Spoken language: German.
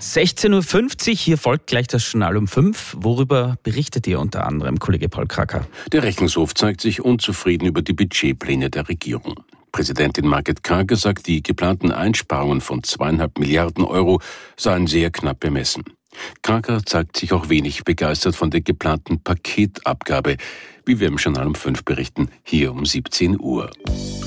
16.50 Uhr, hier folgt gleich das Journal um 5. Worüber berichtet ihr unter anderem, Kollege Paul Kracker? Der Rechnungshof zeigt sich unzufrieden über die Budgetpläne der Regierung. Präsidentin Margret Krager sagt, die geplanten Einsparungen von 2,5 Milliarden Euro seien sehr knapp bemessen. Krager zeigt sich auch wenig begeistert von der geplanten Paketabgabe, wie wir im Journal um 5 berichten, hier um 17 Uhr.